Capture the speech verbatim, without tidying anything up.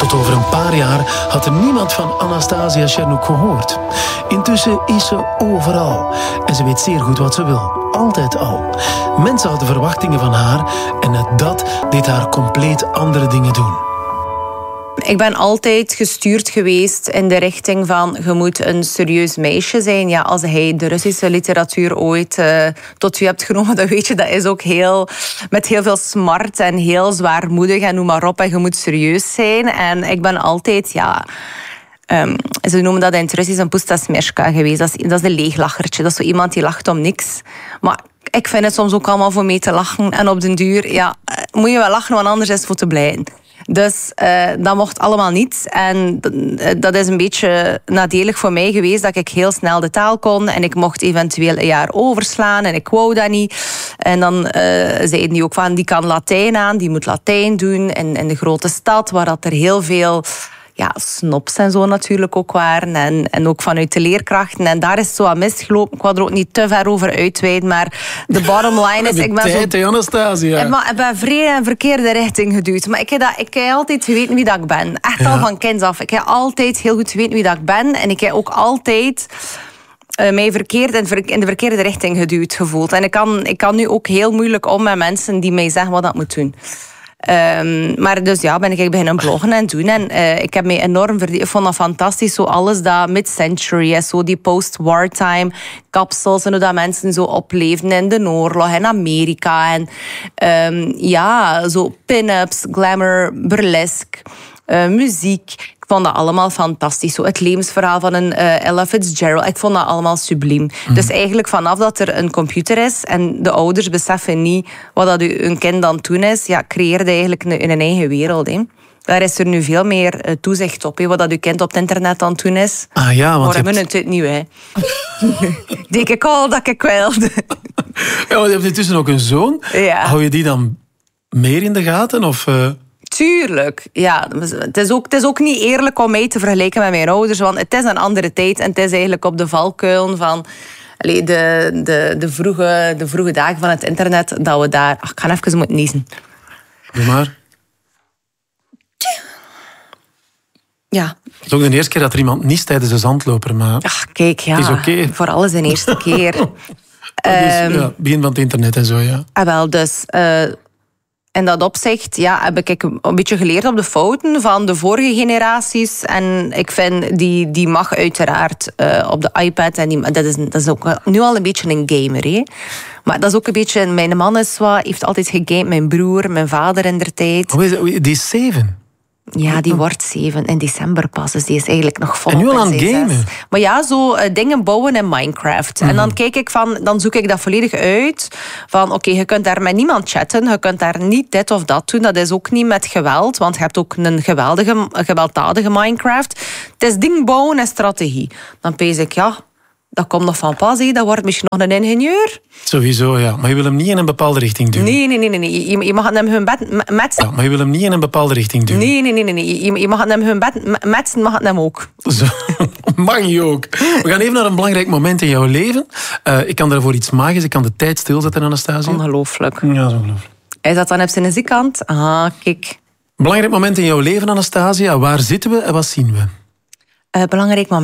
Tot over een paar jaar had er niemand van Anastasia Shernouk gehoord. Intussen is ze overal. En ze weet zeer goed wat ze wil. Altijd al. Mensen hadden verwachtingen van haar en net dat deed haar compleet andere dingen doen. Ik ben altijd gestuurd geweest in de richting van je moet een serieus meisje zijn. Ja, als hij de Russische literatuur ooit uh, tot u hebt genomen, dan weet je, dat is ook heel, met heel veel smart en heel zwaarmoedig en noem maar op. En je moet serieus zijn. En ik ben altijd, ja... Um, ze noemen dat in het Russisch een pustasmershka geweest. Dat is, dat is een leeglachertje. Dat is zo iemand die lacht om niks. Maar ik vind het soms ook allemaal voor mee te lachen. En op den duur, ja, moet je wel lachen, want anders is het voor te blijven. Dus uh, dat mocht allemaal niet. En dat is een beetje nadelig voor mij geweest, dat ik heel snel de taal kon. En ik mocht eventueel een jaar overslaan. En ik wou dat niet. En dan uh, zeiden die ook van, die kan Latijn aan. Die moet Latijn doen in, in de grote stad, waar dat er heel veel... ja, snobs en zo natuurlijk ook waren. En, en ook vanuit de leerkrachten. En daar is het zo aan misgelopen. Ik wil er ook niet te ver over uitweiden. Maar de bottom line is... ik ben tijd, zo, Anastasia. Ik ben, ik ben vrij in een verkeerde richting geduwd. Maar ik heb, dat, ik heb altijd geweten wie dat ik ben. Echt ja. Al van kinds af. Ik heb altijd heel goed geweten wie dat ik ben. En ik heb ook altijd... Uh, mij verkeerd in de verkeerde richting geduwd gevoeld. En ik kan, ik kan nu ook heel moeilijk om met mensen die mij zeggen wat ik moet doen. Um, maar dus ja, ben ik beginnen bloggen en doen. En uh, ik heb mij enorm verdiept. Ik vond dat fantastisch. Zo alles dat mid-century is. Zo die post-wartime kapsels. En hoe dat mensen zo opleefden in de oorlog. In Amerika. En um, ja, zo pin-ups, glamour, burlesque, uh, muziek. Ik vond dat allemaal fantastisch. Zo het levensverhaal van een uh, Ella Fitzgerald. Ik vond dat allemaal subliem. Mm. Dus eigenlijk vanaf dat er een computer is en de ouders beseffen niet wat dat hun kind dan doen is, ja, creëerde eigenlijk een, een eigen wereld. Hè. Daar is er nu veel meer uh, toezicht op. Hè, wat dat uw kind op het internet aan het doen is. Ah ja, want maar we hebben het nieuw, hè. Denk ik al dat ik wilde. Ja, want je hebt intussen ook een zoon. Ja. Hou je die dan meer in de gaten? Of... Uh... Tuurlijk, ja. Het is, ook, het is ook niet eerlijk om mij te vergelijken met mijn ouders, want het is een andere tijd en het is eigenlijk op de valkuilen van allee, de, de, de, vroege, de vroege dagen van het internet dat we daar... Ach, ik ga even moeten niezen. Doe maar. Ja. Het is ook de eerste keer dat er iemand niest tijdens de zandloper, maar... Ach, kijk, ja. Het is oké. Okay. Voor alles een eerste keer. Dus, ja, begin van het internet en zo, ja. Ah, wel, dus... Uh, In dat opzicht ja, heb ik een beetje geleerd op de fouten van de vorige generaties. En ik vind, die, die mag uiteraard uh, op de iPad. En die, dat, is, dat is ook nu al een beetje een gamer. Hè? Maar dat is ook een beetje... Mijn man is wat, heeft altijd gegamed. Mijn broer, mijn vader in der tijd. Oh, is dat, die is zeven? Ja, die wordt zeven in december pas. Dus die is eigenlijk nog volop. En nu al aan het gamen? Maar ja, zo uh, dingen bouwen in Minecraft. Mm-hmm. En dan kijk ik van, dan zoek ik dat volledig uit. Van oké, okay, je kunt daar met niemand chatten. Je kunt daar niet dit of dat doen. Dat is ook niet met geweld. Want je hebt ook een geweldige, gewelddadige Minecraft. Het is ding bouwen en strategie. Dan pees ik, ja... Dat komt nog van pas, he. Dat wordt misschien nog een ingenieur. Sowieso, ja. Maar je wil hem niet in een bepaalde richting duwen. Nee, nee, nee. nee. Je, je mag hem hun bed metsen. Ja, maar je wil hem niet in een bepaalde richting duwen. Nee, nee, nee. nee. Je, je mag hem hun bed metsen, mag het hem ook. Zo, mag je ook. We gaan even naar een belangrijk moment in jouw leven. Uh, ik kan daarvoor iets magisch. Ik kan de tijd stilzetten, Anastasia. Ongelooflijk. Ja, dat is ongelooflijk. Is dat dan op zijn zijkant? Ah, kijk. Belangrijk moment in jouw leven, Anastasia. Waar zitten we en wat zien we? Uh, belangrijk moment.